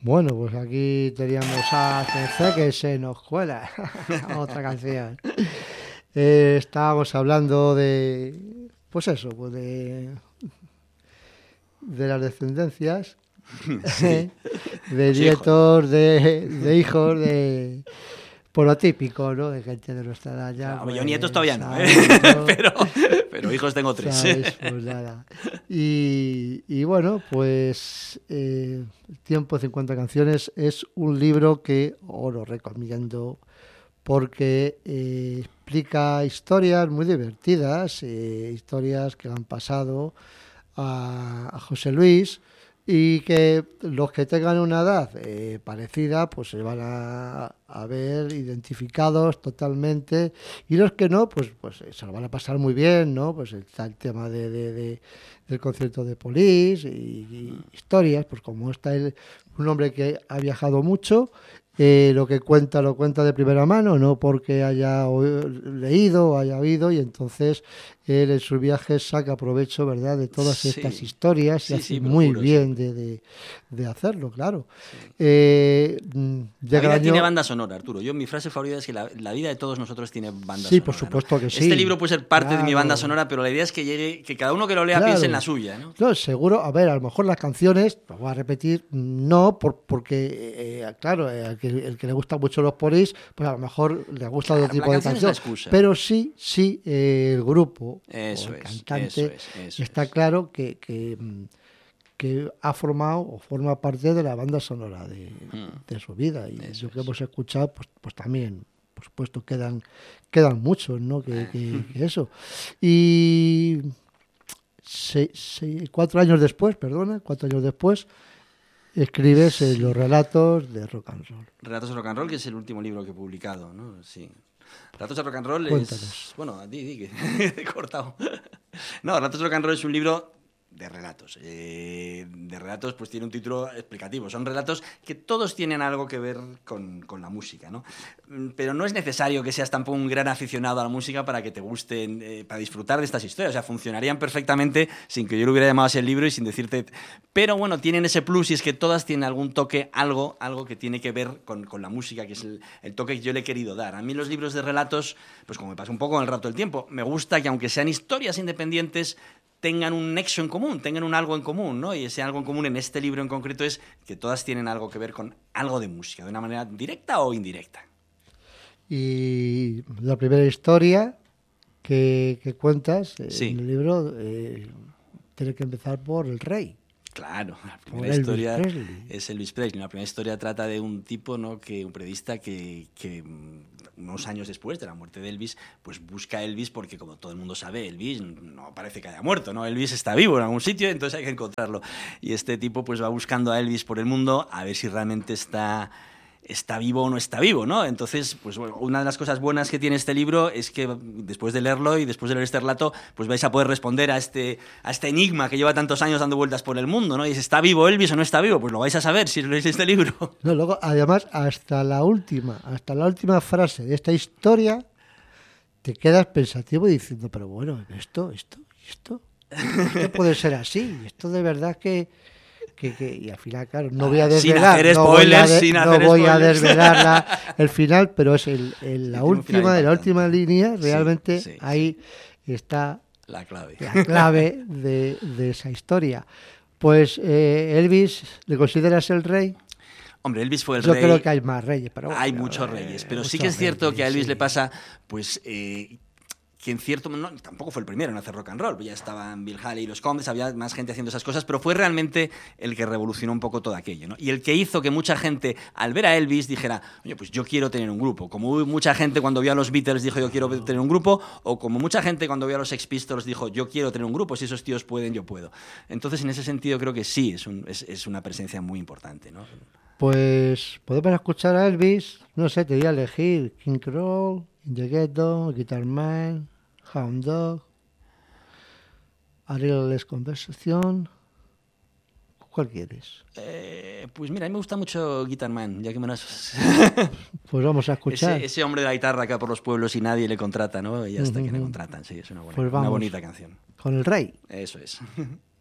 Bueno, pues aquí teníamos a CC que se nos cuela. Otra canción. Estábamos hablando de, pues eso, pues de las descendencias, Sí. de Los nietos, de hijos, de por lo típico, ¿no? De gente de nuestra edad ya. Claro, yo pues, nietos todavía no, ¿sabes? ¿No? pero hijos tengo 3. ¿Sabes? Pues nada. Y bueno, pues Tiempo 50 canciones es un libro que os lo recomiendo porque explica historias muy divertidas, historias que le han pasado a José Luis y que los que tengan una edad parecida pues se van a ver identificados totalmente y los que no pues se lo van a pasar muy bien, ¿no? Pues está el tema del concierto de Police y historias, pues como está un hombre que ha viajado mucho. Lo que cuenta lo cuenta de primera mano, no porque haya leído o haya oído, y entonces él en sus viajes saca provecho, ¿verdad?, de todas estas historias y hace muy bien de hacerlo, claro. Sí. La vida año... tiene banda sonora, Arturo. Mi frase favorita es que la vida de todos nosotros tiene banda sonora. Sí, por supuesto, ¿no? Que sí. Este libro puede ser parte de mi banda sonora, pero la idea es que llegue, que cada uno que lo lea piense en la suya, ¿no? No, seguro, a ver, a lo mejor las canciones, lo voy a repetir, no, porque, claro, el que le gusta mucho los Police, pues a lo mejor le gusta otro tipo de canción, pero sí, el grupo, eso o el es, cantante, eso está claro que ha formado o forma parte de la banda sonora de su vida, y lo que hemos escuchado pues también, por supuesto, quedan muchos, ¿no? Que eso. Y 4 años después, escribes los relatos de rock and roll. Relatos de rock and roll, que es el último libro que he publicado, ¿no? Sí. Relatos de rock and roll es... Bueno, di que he cortado. No, Relatos de rock and roll es un libro de relatos. De relatos, pues tiene un título explicativo. Son relatos que todos tienen algo que ver con la música, ¿no? Pero no es necesario que seas tampoco un gran aficionado a la música para que te gusten, para disfrutar de estas historias. O sea, funcionarían perfectamente sin que yo lo hubiera llamado así el libro y sin decirte... Pero bueno, tienen ese plus y es que todas tienen algún toque, algo que tiene que ver con la música, que es el toque que yo le he querido dar. A mí los libros de relatos, pues como me pasa un poco con El rato del tiempo, me gusta que aunque sean historias independientes, tengan un nexo en común, tengan un algo en común, ¿no? Y ese algo en común en este libro en concreto es que todas tienen algo que ver con algo de música, de una manera directa o indirecta. Y la primera historia que cuentas en el libro tiene que empezar por el rey. Claro, la primera historia es Elvis Presley. La primera historia trata de un tipo, ¿no? Un periodista que unos años después de la muerte de Elvis, pues busca a Elvis porque, como todo el mundo sabe, Elvis no parece que haya muerto, ¿no? Elvis está vivo en algún sitio, entonces hay que encontrarlo. Y este tipo pues va buscando a Elvis por el mundo a ver si realmente está vivo o no está vivo, ¿no? Entonces, pues bueno, una de las cosas buenas que tiene este libro es que después de leerlo y después de leer este relato, pues vais a poder responder a este enigma que lleva tantos años dando vueltas por el mundo, ¿no? Y ¿está vivo Elvis o no está vivo? Pues lo vais a saber si leéis este libro. No, luego, además, hasta la última frase de esta historia, te quedas pensativo diciendo, pero bueno, esto puede ser así, esto de verdad que y al final, claro, no voy a desvelar, no voy a desvelar el final, pero es la última línea, realmente sí. Ahí está la clave de esa historia. Pues Elvis, ¿le consideras el rey? Hombre, Elvis fue el rey. Yo creo que hay más reyes, pero hay muchos reyes, pero sí que es cierto que a Elvis le pasa, pues que en cierto modo tampoco fue el primero en hacer rock and roll, ya estaban Bill Haley y los Comets, había más gente haciendo esas cosas, pero fue realmente el que revolucionó un poco todo aquello, ¿no? Y el que hizo que mucha gente, al ver a Elvis, dijera, oye, pues yo quiero tener un grupo, como mucha gente cuando vio a los Beatles dijo, yo quiero tener un grupo, o como mucha gente cuando vio a los Sex Pistols dijo, yo quiero tener un grupo, si esos tíos pueden, yo puedo. Entonces, en ese sentido, creo que sí, es una presencia muy importante, ¿no? Pues podemos escuchar a Elvis, no sé, te voy a elegir King Crow, In the Ghetto, Guitar Man, Hound Dog, A Little Less Conversation. ¿Cuál quieres? Pues mira, a mí me gusta mucho Guitar Man, ya que me lo has... Pues vamos a escuchar. Ese hombre de la guitarra acá por los pueblos y nadie le contrata, ¿no? Y hasta que le contratan, sí, es una bonita canción. Con el rey. Eso es.